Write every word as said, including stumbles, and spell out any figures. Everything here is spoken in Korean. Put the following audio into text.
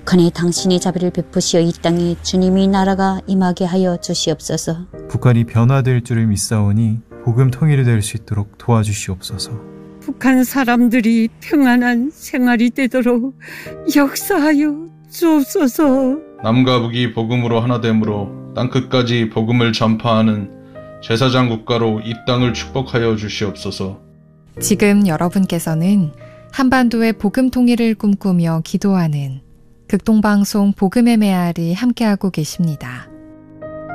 북한에 당신의 자비를 베푸시어 이 땅에 주님의 나라가 임하게 하여 주시옵소서. 북한이 변화될 줄을 믿사오니 복음 통일이 될 수 있도록 도와주시옵소서. 북한 사람들이 평안한 생활이 되도록 역사하여 주옵소서. 남과 북이 복음으로 하나됨으로 땅끝까지 복음을 전파하는 제사장 국가로 이 땅을 축복하여 주시옵소서. 지금 여러분께서는 한반도의 복음 통일을 꿈꾸며 기도하는 극동방송 복음의 메아리 함께하고 계십니다.